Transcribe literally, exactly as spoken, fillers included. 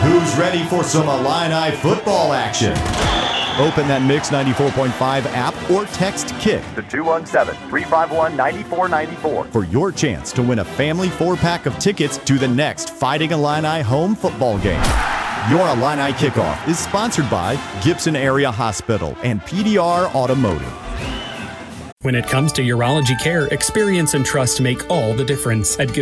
Who's ready for some Illini football action? Open that Mix ninety-four point five app or text KICK to two one seven, three five one, nine four nine four for your chance to win a family four-pack of tickets to the next Fighting Illini home football game. Your Illini Kickoff is sponsored by Gibson Area Hospital and P D R Automotive. When it comes to urology care, experience and trust make all the difference. At